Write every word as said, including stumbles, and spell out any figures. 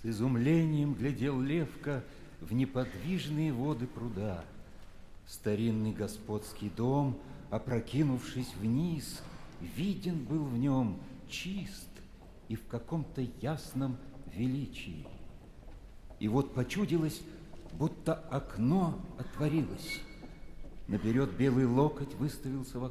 С изумлением глядел Левка в неподвижные воды пруда. Старинный господский дом, опрокинувшись вниз, виден был в нем чист и в каком-то ясном величии. И вот почудилось, будто окно отворилось. Наперед белый локоть выставился в